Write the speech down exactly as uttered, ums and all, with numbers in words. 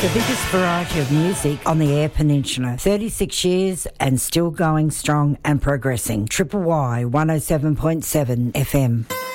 The biggest variety of music on the Eyre Peninsula. thirty-six years and still going strong and progressing. Triple Y one oh seven point seven F M.